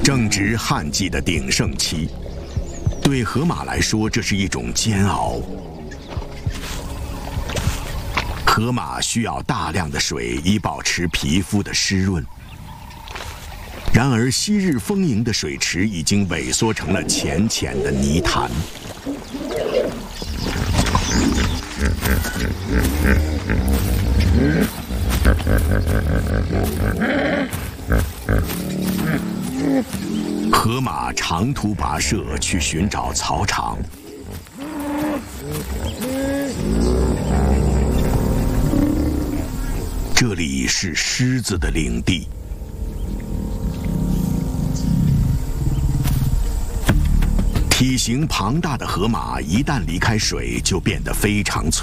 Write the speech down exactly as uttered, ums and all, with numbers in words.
正值旱季的鼎盛期，对河马来说，这是一种煎熬。河马需要大量的水以保持皮肤的湿润。然而，昔日丰盈的水池已经萎缩成了浅浅的泥潭。河马长途跋涉去寻找草场。这里是狮子的领地。体型庞大的河马一旦离开水，就变得非常脆